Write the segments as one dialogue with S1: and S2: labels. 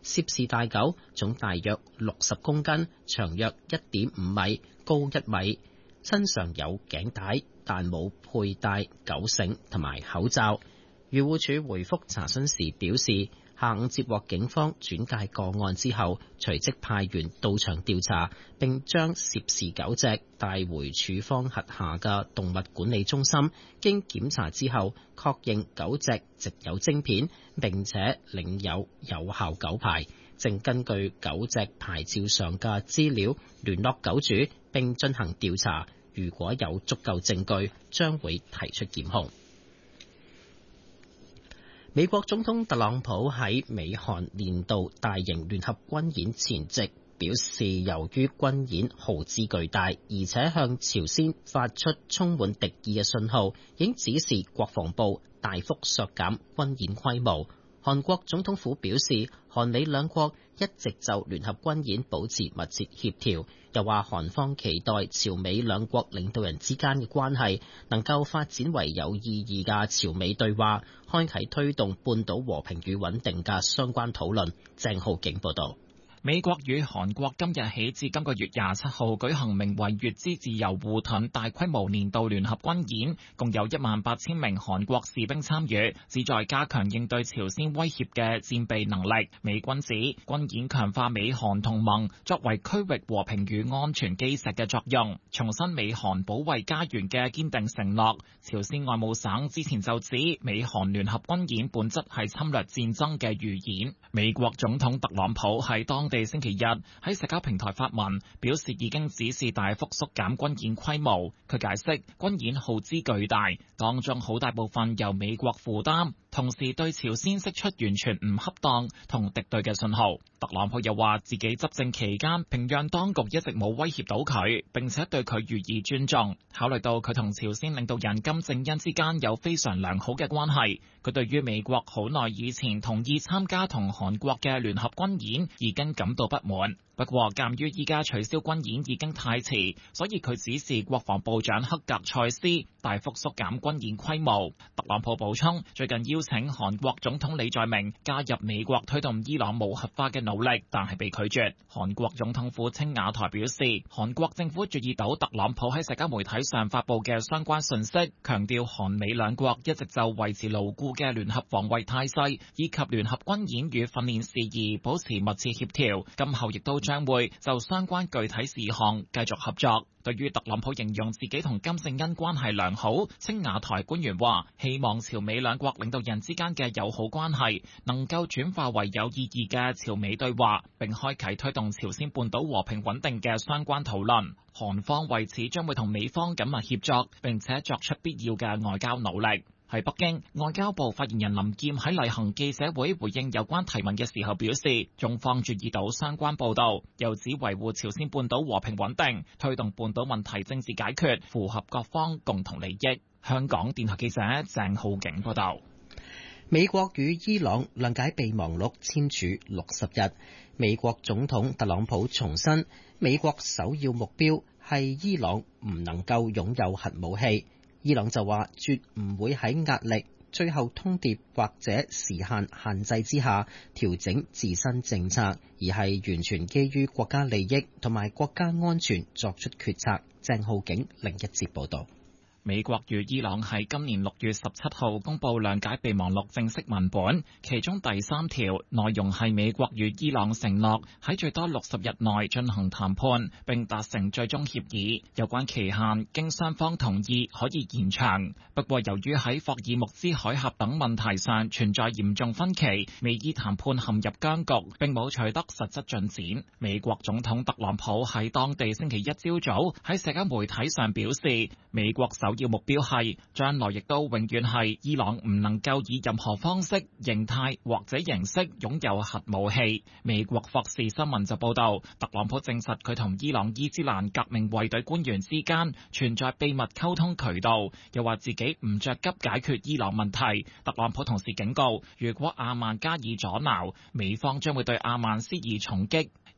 S1: 涉事大狗總大約60公斤，長約1.5米，高1米，身上有頸帶，但冇佩戴狗繩同埋口罩。漁護署回覆查詢時表示，下午接獲警方轉介個案之後，隨即派員到場調查，並將涉事狗隻帶回署方轄下嘅動物管理中心。經檢查之後，確認狗隻植有晶片，並且領有有效狗牌，正根據狗隻牌照上嘅資料聯絡狗主，並進行調查。如果有足夠證據，將會提出檢控。美國總統特朗普喺美韓年度大型聯合軍演前夕表示，由於軍演耗資巨大，而且向朝鮮發出充滿敵意嘅信號，已經指示國防部大幅削減軍演規模。韓國總統府表示，韓美兩國一直就聯合軍演保持密切協調，又話韓方期待朝美兩國領導人之間嘅關係能夠發展為有意義嘅朝美對話，開啟推動半島和平與穩定嘅相關討論。鄭浩景報道。
S2: 美國與韓國今日起至今個月27號舉行名為乙支自由護盾大規模年度聯合軍演，共有18000名韓國士兵參與，旨在加強應對朝鮮威脅嘅戰備能力。美軍指軍演強化美韓同盟作為區域和平與安全基石嘅作用，重申美韓保衛家園嘅堅定承諾。朝鮮外務省之前就指美韓聯合軍演本質係侵略戰爭嘅預演。美國總統特朗普喺當地星期日喺社交平台發文，表示已經指示大幅縮減軍演規模。佢解釋軍演耗資巨大，當中好大部分由美國負擔，同時對朝鮮釋出完全唔恰當同敵對嘅信號。特朗普又話自己執政期間，平壤當局一直冇威脅到佢，並且對佢予以尊重。考慮到佢同朝鮮領導人金正恩之間有非常良好嘅關係，佢對於美國好耐以前同意參加同韓國嘅聯合軍演已經感到不滿。不過，鑑於依家取消軍演已經太遲，所以佢指示國防部長克格塞斯大幅縮減軍演規模。特朗普補充，最近邀請韓國總統李在明加入美國推動伊朗無核化嘅努力，但係被拒絕。韓國總統府青瓦台表示，韓國政府注意到特朗普喺社交媒體上發布嘅相關信息，強調韓美兩國一直就維持牢固嘅聯合防衛態勢以及聯合軍演與訓練事宜保持密切協調，今後亦都將會就相關具體事項繼續合作。對於特朗普形容自己同金正恩關係良好，青瓦台官員話希望朝美兩國領導人之間嘅友好關係能夠轉化為有意義嘅朝美對話，並開啟推動朝鮮半島和平穩定嘅相關討論。韓方為此將會同美方緊密協作，並且作出必要嘅外交努力。喺北京，外交部發言人林劍喺例行記者會回應有關提問嘅時候表示，中方注意到相關報道，又指維護朝鮮半島和平穩定、推動半島問題政治解決，符合各方共同利益。香港電台記者鄭浩景報道。
S1: 美國與伊朗諒解備忘錄簽署60日，美國總統特朗普重申，美國首要目標係伊朗唔能夠擁有核武器。伊朗就話絕唔會喺壓力、最後通牒或者時限限制之下調整自身政策，而係完全基於國家利益同埋國家安全作出決策。鄭浩景另一節報道。
S2: 美國與伊朗喺今年6月17號公布諒解備忘錄正式文本，其中第3條內容係美國與伊朗承諾喺最多60日內進行談判，並達成最終協議，有關期限經雙方同意可以延長。不過由於喺霍爾木茲海峽等問題上存在嚴重分歧，美伊談判陷入僵局，並冇取得實質進展。美國總統特朗普喺當地星期一朝早喺社交媒體上表示，美國首要目標係將來亦都永遠係伊朗唔能夠以任何方式、形態或者形式擁有核武器。美國霍士新聞就報道，特朗普證實佢同伊朗伊斯蘭革命衛隊官員之間存在秘密溝通渠道，又話自己唔着急解決伊朗問題。特朗普同時警告，如果阿曼加以阻撓，美方將會對阿曼施以重擊。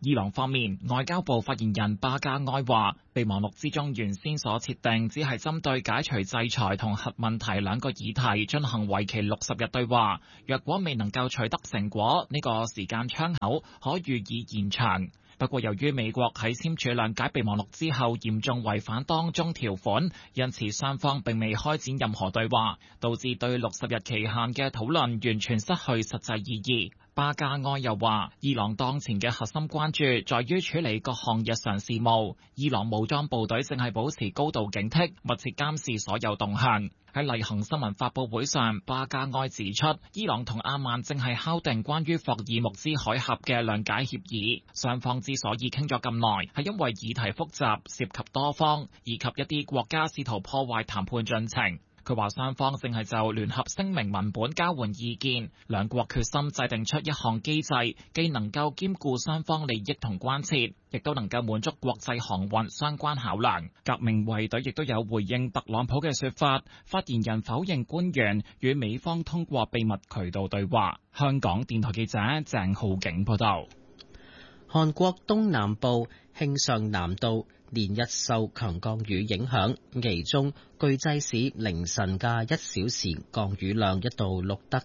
S2: 伊朗方面，外交部發言人巴加埃話，備忘錄之中原先所設定只係針對解除制裁同核問題兩個議題進行為期60日對話，若果未能夠取得成果，呢個時間窗口可予以延長。不過，由於美國喺簽署諒解備忘錄之後嚴重違反當中條款，因此雙方並未開展任何對話，導致對60日期限嘅討論完全失去實際意義。巴加埃又話，伊朗當前嘅核心關注在於處理各項日常事務，伊朗武裝部隊正係保持高度警惕，密切監視所有動向。喺例行新聞發佈會上，巴加埃指出，伊朗同阿曼正係敲定關於霍爾木茲海峽嘅諒解協議。雙方之所以傾咗咁耐，係因為議題複雜，涉及多方，以及一啲國家試圖破壞談判進程。佢話雙方正係就聯合聲明文本交換意見，兩國決心制定出一項機制，既能夠兼顧雙方利益同關切，亦都能夠滿足國際航運相關考量。革命衛隊亦都有回應特朗普嘅說法，發言人否認官員與美方通過秘密渠道對話。香港電台記者鄭浩景報道。
S1: 韓國東南部慶尚南道連日受強降雨影響，其中巨濟市凌晨嘅1小時降雨量一度錄得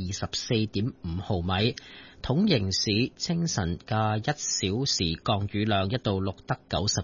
S1: 124.5毫米，統營市清晨嘅1小時降雨量一度錄得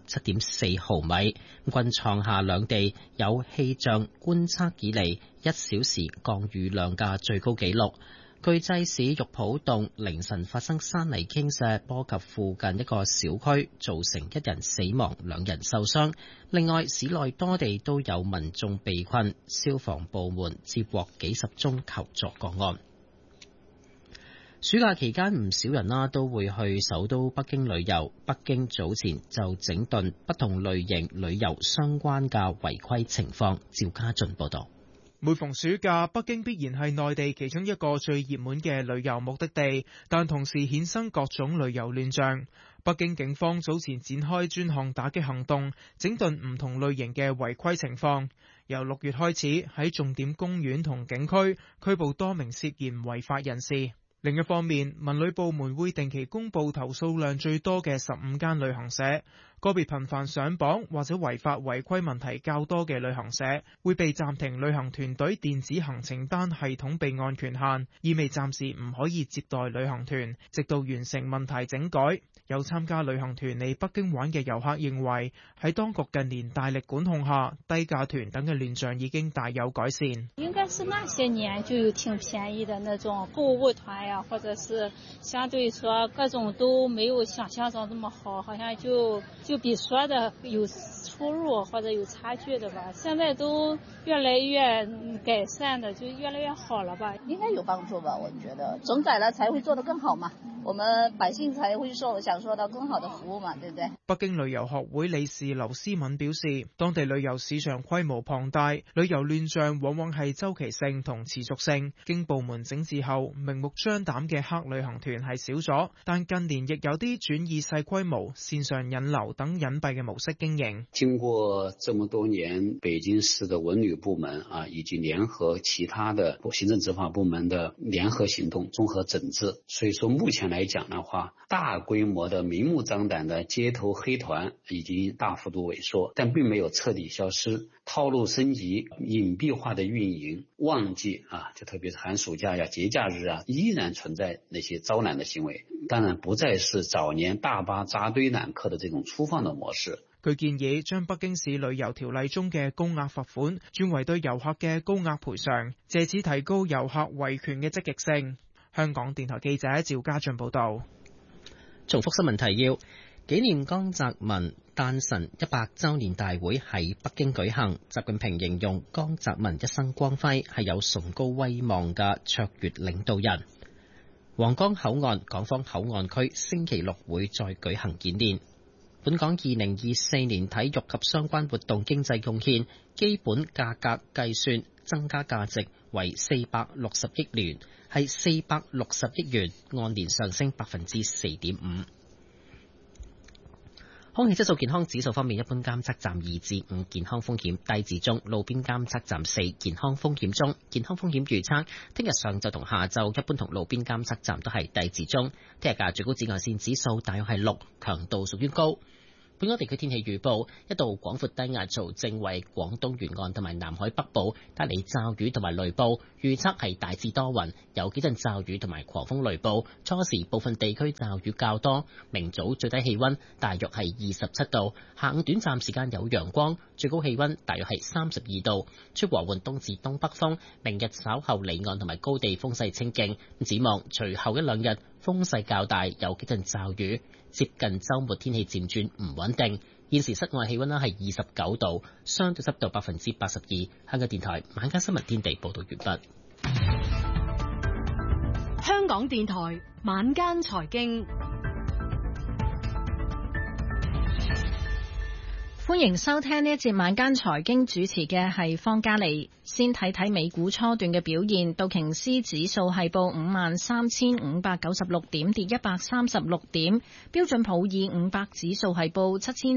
S1: 97.4毫米，均創下兩地有氣象觀測以嚟1小時降雨量嘅最高紀錄。巨濟市玉浦洞凌晨發生山泥傾瀉，波及附近一個小區，造成1人死亡，2人受傷。另外，市內多地都有民眾被困，消防部門接獲幾十宗求助個案。暑假期間唔少人都會去首都北京旅遊。北京早前就整頓不同類型旅遊相關嘅違規情況。趙家俊報道。
S3: 每逢暑假，北京必然係內地其中一個最熱門嘅旅遊目的地，但同時衍生各種旅遊亂象。北京警方早前展開專項打擊行動，整頓唔同類型嘅違規情況。由6月開始，喺重點公園同景區拘捕多名涉嫌違法人士。另一方面，文旅部門會定期公布投訴量最多嘅15間旅行社，個別頻繁上榜或者違法違規問題較多嘅旅行社會被暫停旅行團隊電子行程單系統備案權限，意味暫時唔可以接待旅行團，直到完成問題整改。有參加旅行團嚟北京玩嘅遊客認為，喺當局近年大力管控下，低價團等嘅亂象已經大有改善。
S4: 應該是那些年就有挺便宜的那種購物團呀，或者是相對說各種都沒有想象中這麼好，好像就比說的有出入或者有差距的吧。現在都越來越改善的，就越來越好了吧。
S5: 應該有幫助吧，我覺得整改了才會做得更好嘛，我們百姓才會享受到更好的服務嘛，對不對？
S3: 北京旅遊學會理事劉思敏表示，當地旅遊市場規模龐大，旅遊亂象往往係周期性同持續性。經部門整治後，明目張膽嘅黑旅行團係少咗，但近年亦有啲轉以細規模、線上引流等隱蔽嘅模式經營。
S6: 經過這麼多年，北京市的文旅部門以及聯合其他的行政執法部門的聯合行動、綜合整治，所以說目前來講的話，大規模的明目張膽的街頭黑團已經大幅度萎縮，但並沒有徹底消失。套路升級、隱蔽化的運營，旺季就特別是寒暑假呀、節假日依然存在那些招攬的行為，當然不再是早年大巴扎堆攬客的這種粗放的模式。
S3: 佢建議將北京市旅遊條例中嘅高額罰款轉為對遊客嘅高額賠償，借此提高遊客維權嘅積極性。香港電台記者趙家俊報道。
S1: 重複新聞提要：紀念江澤民誕辰100週年大會喺北京舉行，習近平形容江澤民一生光輝，係有崇高威望嘅卓越領導人。皇崗口岸港方口岸區星期六會再舉行演練。本港2024年體育及相關活動經濟貢獻基本價格計算增加價值為460億元，係460億元，按年上升4.5%。 空氣質素健康指數方面，一般監測站2至5，健康風險低至中；路邊監測站4，健康風險中。健康風險預測，聽日上晝同下晝一般同路邊監測站都係低至中。聽日嘅最高紫外線指數大約係6，強度屬於高。本港地區天氣預報，一道廣闊低壓槽正為廣東沿岸同埋南海北部帶嚟驟雨同埋雷暴，預測係大致多雲，有幾陣驟雨同埋狂風雷暴，初時部分地區驟雨較多。明早最低氣溫大約係27度，下午短暫時間有陽光，最高氣溫大約係32度，吹和緩東至東北風。明日稍後離岸同埋高地風勢清勁，展望隨後一兩日風勢較大，有幾陣驟雨。接近週末天氣漸轉唔穩定，現時室外氣溫係29度，相對濕度82%。香港電台晚間新聞天地報道完畢。
S7: 香港電台晚間財經，歡迎收聽呢一節晚間財經，主持嘅係方嘉莉。先睇睇美股初段嘅表現，道瓊斯指數係報53,596點，跌136點；標準普爾500指數係報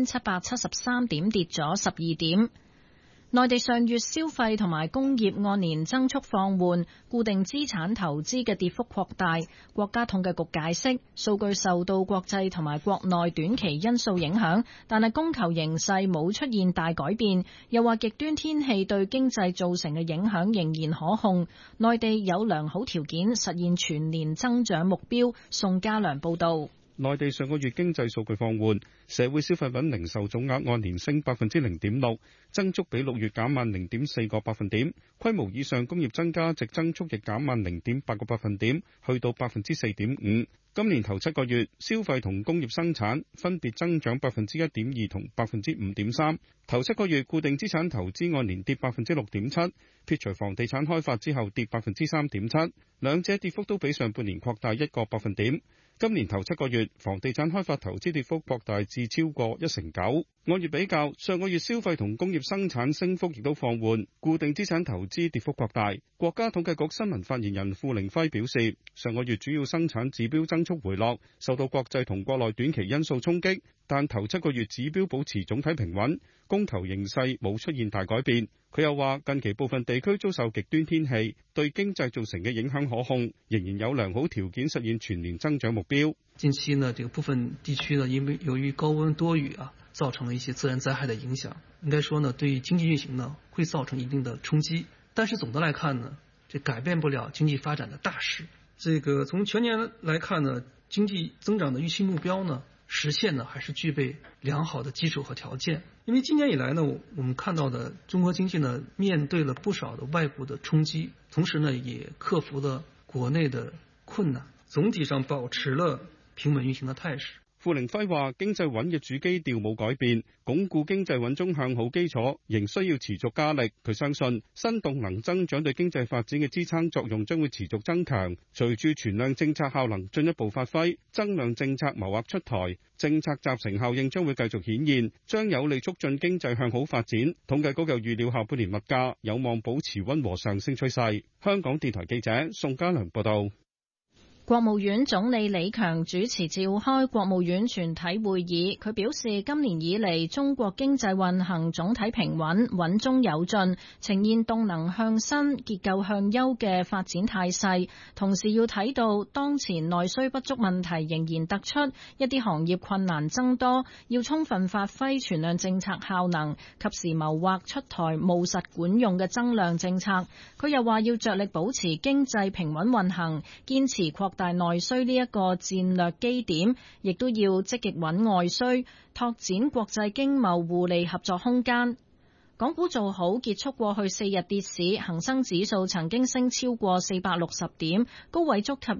S7: 7,773點，跌咗12點。內地上月消費同埋工業按年增速放緩，固定資產投資嘅跌幅擴大。國家統計局解釋，數據受到國際同埋國內短期因素影響，但係供求形勢冇出現大改變。又話極端天氣對經濟造成嘅影響仍然可控，內地有良好條件實現全年增長目標。宋家良報導。
S8: 內地上個月經濟數據放緩，社會消費品零售總額按年升0.6%，增速比6月減慢0.4個百分點。規模以上工業增加值增速亦減慢0.8個百分點，去到4.5%。今年頭7個月，消費同工業生產分別增長1.2%同5.3%。頭7個月固定資產投資按年跌6.7%，撇除房地產開發之後跌3.7%，兩者跌幅都比上半年擴大1個百分點。今年頭7個月，房地產開發投資跌幅擴大至超過9%。按月比較，上個月消費同工業生產升幅亦都放緩，固定資產投資跌幅擴大。國家統計局新聞發言人傅凌輝表示，上個月主要生產指標增速回落，受到國際同國內短期因素衝擊，但頭7個月指標保持總體平穩，供求形勢冇出現大改變。佢又話，近期部分地區遭受極端天氣，對經濟造成嘅影響可控，仍然有良好條件實現全年增長目標。
S9: 近期呢，這個部分地區呢，因為由於高溫多雨造成了一些自然災害的影響，應該說呢，對於經濟運行呢，會造成一定的衝擊。但是總的來看呢，這改變不了經濟發展的大勢。這個從全年來看呢，經濟增長的預期目標呢，實現呢還是具備良好的基礎和條件。因為今年以來呢，我們看到的中國經濟呢，面對了不少的外部的衝擊，同時呢，也克服了國內的困難，總體上保持了平穩運行的態勢。
S8: 傅凌輝話：經濟穩嘅主基調冇改變，鞏固經濟穩中向好基礎仍需要持續加力。佢相信新動能增長對經濟發展嘅支撐作用將會持續增強。隨住存量政策效能進一步發揮，增量政策謀劃出台，政策集成效應將會繼續顯現，將有利促進經濟向好發展。統計局又預料下半年物價有望保持溫和上升趨勢。香港電台記者宋家良報道。
S7: 國務院總理李強主持召開國務院全體會議，佢表示今年以嚟中國經濟運行總體平穩，穩中有進，呈現動能向新、結構向優嘅發展態勢。同時要睇到當前內需不足問題仍然突出，一啲行業困難增多，要充分發揮存量政策效能，及時謀劃出台務實管用嘅增量政策。佢又話要着力保持經濟平穩運行，堅持擴大內需呢一個戰略基點，亦都要積極穩外需，拓展國際經貿互利合作空間。港股做好，結束過去4日跌市，恒生指數曾經升超過460點，高位觸及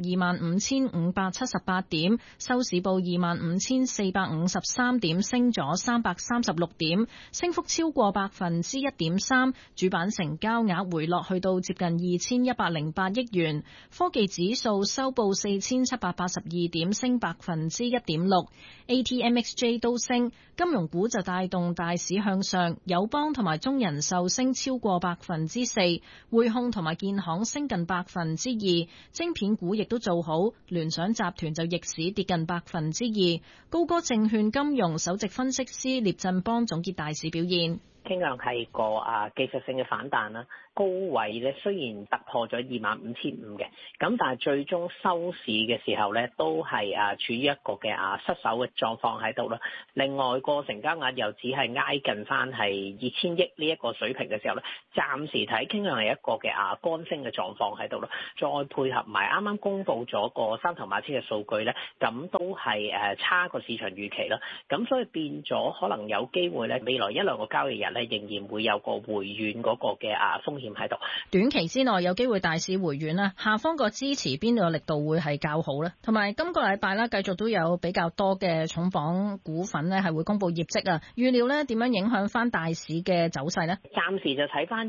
S7: 25,578點，收市報25,453點，升咗336點，升幅超過1.3%。主板成交額回落去到接近2,108億元。科技指數收報4,782點，升1.6%。ATMXJ 都升，金融股就帶動大市向上，友邦同埋中人壽升超過4%，匯控同埋建行升近2%，晶片股亦都做好，聯想集團就逆市跌近2%。高歌證券金融首席分析師聶振邦總結大市表現。
S10: 傾向係個技術性嘅反彈啦，高位咧雖然突破咗25,500嘅，咁但係最終收市嘅時候咧都係處於一個嘅失守嘅狀況喺度啦。另外個成交額又只係挨近翻係2,000億呢一個水平嘅時候咧，暫時睇傾向係一個嘅乾升嘅狀況喺度啦。再配合埋啱啱公布咗個三頭馬車嘅數據咧，咁都係差過市場預期啦。咁所以變咗可能有機會咧，未來一兩個交易日仍然會有個回軟嗰個嘅風險喺度。
S7: 短期之內有機會大市回軟啦，下方個支持邊度嘅力度會係較好咧？同埋今個禮拜啦，繼續都有比較多嘅重磅股份咧係會公布業績啊，預料咧點樣影響翻大市嘅走勢呢？
S10: 暫時就睇翻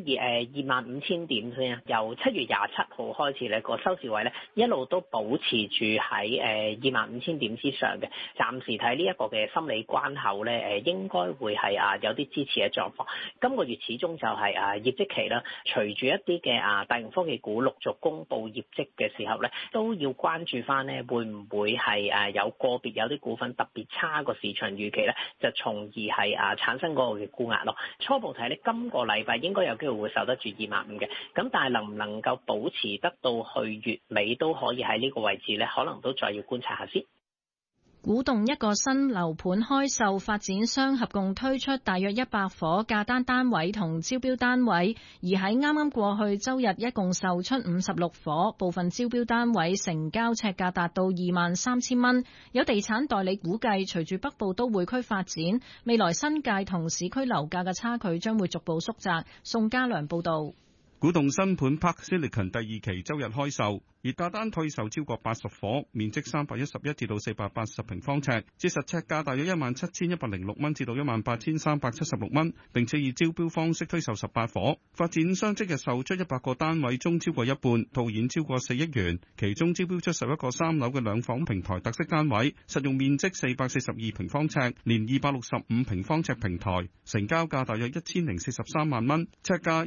S10: 25,000點先啊，由7月27號開始咧個收市位咧一路都保持住喺25,000點之上嘅。暫時睇呢一個嘅心理關口咧應該會係有啲支持嘅狀況。今個月始終就係業績期啦，隨住一啲嘅大型科技股陸續公布業績嘅時候咧，都要關注翻咧會唔會係有個別有啲股份特別差過市場預期咧，就從而係產生嗰個嘅沽壓咯。初步睇咧，今個禮拜應該有機會會受得住25,000嘅，咁但係能唔能夠保持得到去月尾都可以喺呢個位置咧，可能都再要觀察下先。
S7: 古洞一個新樓盤開售，發展商合共推出大約100伙價單單位同招標單位，而喺啱啱過去周日一共售出56伙，部分招標單位成交尺價達到23,000蚊。有地產代理估計，隨住北部都會區發展，未來新界同市區樓價嘅差距將會逐步縮窄。宋家良報導。
S8: 古洞新盤 Park Silicon 第二期周日開售，而價單推售超過80伙，面積311至到480平方尺，折實尺價大約17,106蚊至到18,376蚊，並且以招標方式推售18伙。發展商即日售出100個單位中超過一半，套現超過4億元，其中招標出11個3樓嘅兩房平台特色單位，實用面積442平方尺，連265平方尺平台，成交價大約1,043萬蚊，尺價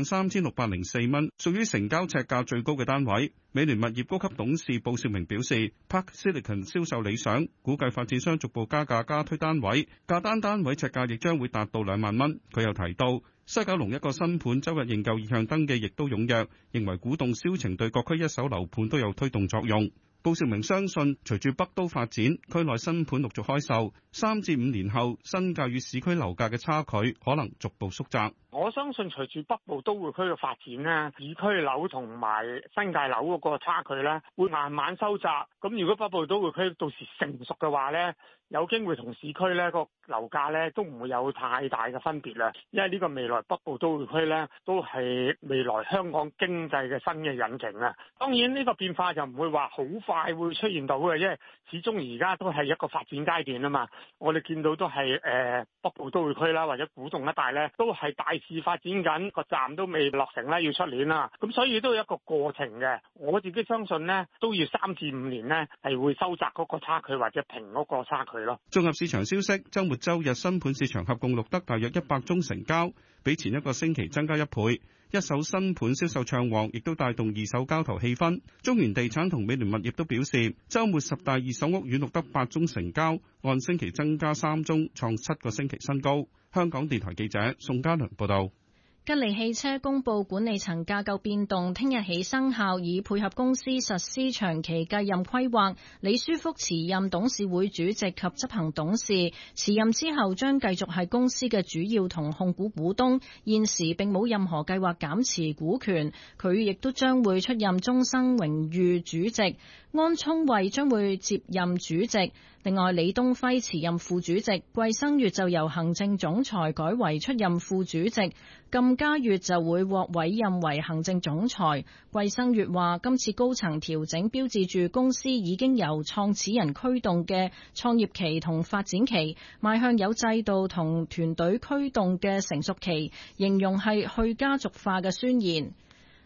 S8: 23,604蚊，屬於成交尺價最高嘅單位。美聯物業高級董事布少明表示 ，Park Silicon 銷售理想，估計發展商逐步加價加推單位，價單位尺價亦將會達到2萬蚊。佢又提到，西九龍一個新盤周日認購意向登記亦都踴躍，認為古洞銷情對各區一手樓盤都有推動作用。布少明相信，隨住北都發展，區內新盤陸續開售，3至5年後，新界與市區樓價嘅差距可能逐步縮窄。
S11: 我相信隨住北部都會區嘅發展咧，市區樓同埋新界樓嗰個差距咧，會慢慢收窄。咁如果北部都會區到時成熟嘅話咧，有機會同市區咧個樓價咧都唔會有太大嘅分別啦。因為呢個未來北部都會區咧都係未來香港經濟嘅新嘅引擎啊。當然呢個變化就唔會話好快會出現到嘅，因為始終而家都係一個發展階段啊嘛。我哋見到都係北部都會區啦，或者古洞一帶咧都係大市發展緊，個站都未落成啦，要出年啦。咁所以都有一個過程嘅。我自己相信呢都要3至5年呢係會收窄嗰個差距或者平嗰個差距咯。
S8: 綜合市場消息，週末週日新盤市場合共錄得大約100宗成交，比前一個星期增加1倍。一手新盤銷售暢旺，亦都帶動二手交投氣氛。中原地產同美聯物業都表示，週末10大二手屋苑錄得8宗成交，按星期增加3宗，創7個星期新高。香港電台記者宋家良報道。
S7: 吉利汽車公布管理層架構變動，聽日起生效，以配合公司實施長期繼任規劃。李書福辭任董事會主席及執行董事，辭任之後將繼續係公司嘅主要同控股股東，現時並冇任何計劃減持股權。佢亦都將會出任終生榮譽主席，安聰慧將會接任主席。另外，李東輝辭任副主席，季生月就由行政總裁改為出任副主席，靳嘉月就會獲委任為行政總裁。季生月話：今次高層調整標誌住公司已經由創始人驅動嘅創業期同發展期，邁向有制度同團隊驅動嘅成熟期，形容係去家族化嘅宣言。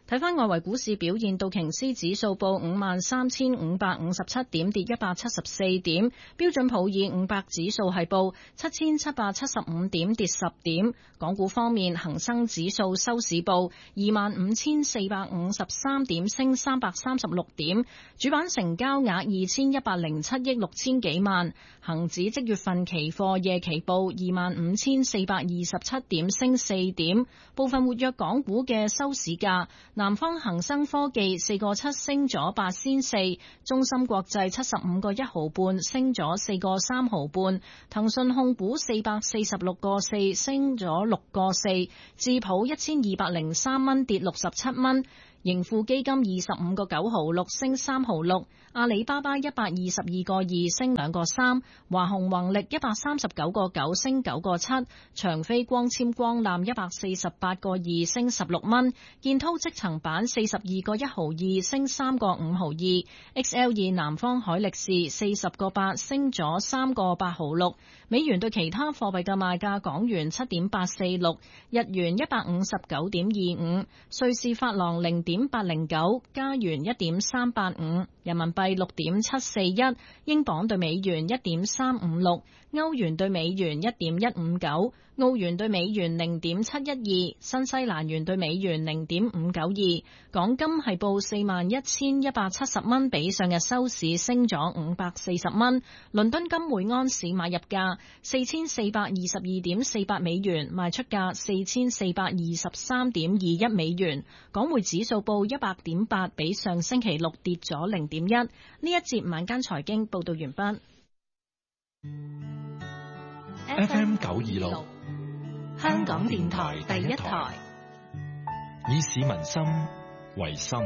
S7: 睇返外圍股市表現，道瓊斯指數報53,557點，跌174點；標準普爾500指數係報7,775點，跌10點。港股方面，恒生指數收市報25,453點，升336點，主板成交額2,107億6千幾萬。恒指即月份期貨夜期報25,427點，升4點。部分活躍港股嘅收市價。南方恒生科技4個7升咗8仙4，中芯國際75個1毫半升咗4個3毫半，騰訊控股446個4升咗6個4，智普1203蚊跌67蚊，盈富基金25個9毫6升3毫6，阿里巴巴122個2升2個3，華虹宏力139個9升9個7，長飛光纖光纜148個2升16蚊，建滔積層板42個1毫2升3個5毫2， XL2 南方海力士40個8升咗3個8毫6。美元對其他貨幣嘅賣價：港元7.846，日元159.25，瑞士法郎0.809，加元1.385，人民幣6.741，英鎊對美元1.356，歐元對美元1.159，澳元對美元0.712，新西蘭元對美元0.592。港金係報41,170蚊，比上日收市升咗540蚊。倫敦金每安士買入價4,422.48美元，賣出價4,423.21美元。港匯指數報100.8，比上星期六跌咗0.1。呢一節晚間財經報道完畢。
S12: FM 926，
S13: 香港電台第一台，
S12: 以市民心為心，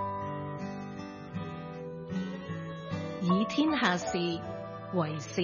S13: 以天下事為事。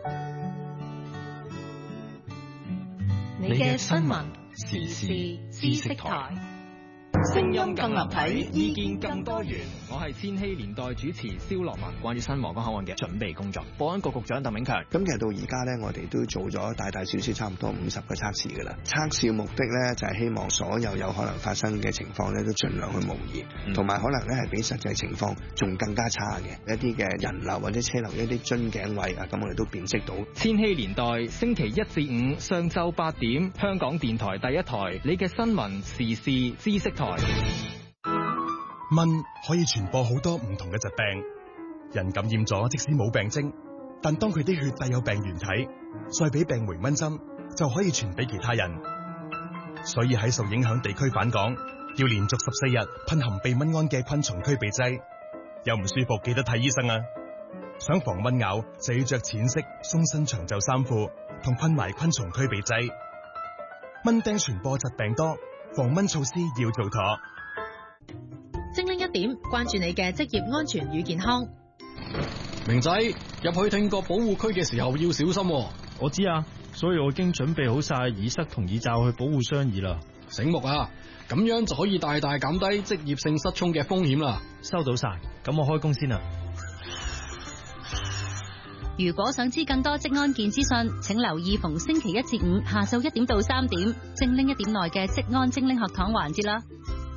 S13: 你嘅新聞時事知識台。
S14: 聲音更立體，意見更多元。
S15: 我係千禧年代主持蕭樂文，關於新皇崗口岸嘅準備工作。保安局局長鄧炳強，
S16: 咁其實到而家呢，我哋都做咗大大小小差唔多50個測試㗎啦。測試嘅目的呢，就係希望所有可能發生嘅情況呢，都盡量去模擬，同埋可能呢係比實際情況仲更加差嘅一啲嘅人流或者車流一啲樽頸位啊，咁我哋都辨識到。
S15: 千禧年代星期1至5上晝8點，香港電台第一台，你嘅新聞時事知識台。
S17: 蚊可以傳播好多唔同嘅疾病，人感染咗即使冇病徵，但當佢啲血帶有病原體，再俾病媒蚊針就可以傳俾其他人。所以喺受影響地區返港，要連續14日噴含避蚊胺嘅昆蟲驅避劑。有唔舒服記得睇醫生啊！想防蚊咬就要着淺色鬆身長袖衫褲，同噴埋昆蟲驅避劑。蚊叮傳播疾病多，防蚊措施要做妥。
S18: 精靈一點，關注你嘅職業安全與健康。
S19: 明仔，入去聽覺保護區嘅時候要小心喎。
S20: 我知啊，所以我已經準備好晒耳塞同耳罩去保護雙耳啦。
S19: 醒目啊，咁樣就可以大大減低職業性失聰嘅風險啦。
S20: 收到晒，咁我開工先啦。
S18: 如果想知更多職安健資訊，請留意逢星期1至5下晝1點到3點，精靈一點內嘅職安精靈學堂環節啦。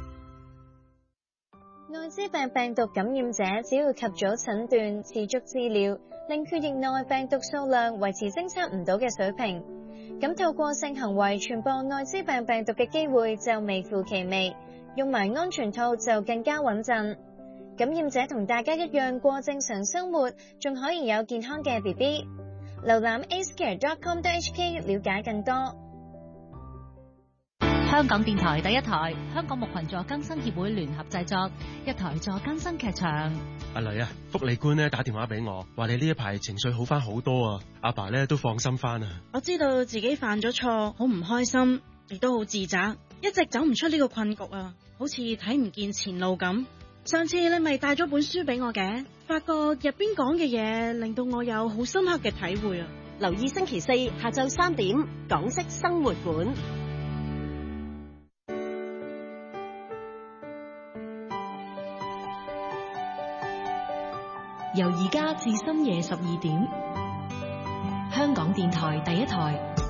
S21: 艾滋病病毒感染者只要及早診斷、持續治療，令血液內病毒數量維持偵測唔到嘅水平，咁透過性行為傳播艾滋病病毒嘅機會就微乎其微，用埋安全套就更加穩陣。感染者同大家一樣過正常生活，仲可以有健康嘅 BB。瀏覽 acecare.com.hk 了解更多。
S18: 香港電台第一台，香港牧群助更新協會聯合製作，一台助更新劇場。
S22: 阿女啊，福利官咧打電話俾我，話你呢一排情緒好翻好多啊，阿爸咧都放心翻啊。
S23: 我知道自己犯咗錯，好唔開心，亦都好自責，一直走唔出呢個困局啊，好似睇唔見前路咁。上次你咪帶咗本書俾我嘅，發覺入邊講嘅嘢令到我有好深刻嘅體會啊。
S24: 留意星期4下晝3點，港式生活館。
S13: 由而家至深夜12點，香港電台第一台。